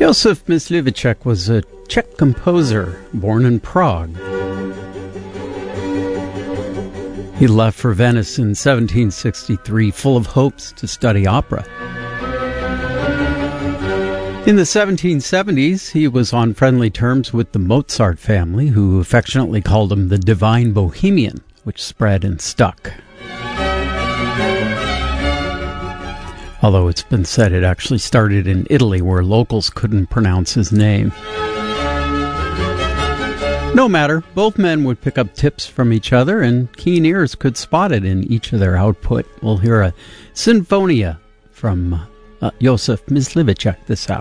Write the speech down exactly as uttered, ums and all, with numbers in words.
Josef Mysliveček was a Czech composer born in Prague. He left for Venice in seventeen sixty-three, full of hopes to study opera. In the seventeen seventies, he was on friendly terms with the Mozart family, who affectionately called him the Divine Bohemian, which spread and stuck. Although it's been said it actually started in Italy, where locals couldn't pronounce his name. No matter, both men would pick up tips from each other, and keen ears could spot it in each of their output. We'll hear a Sinfonia from uh, Josef Mysliveček this hour.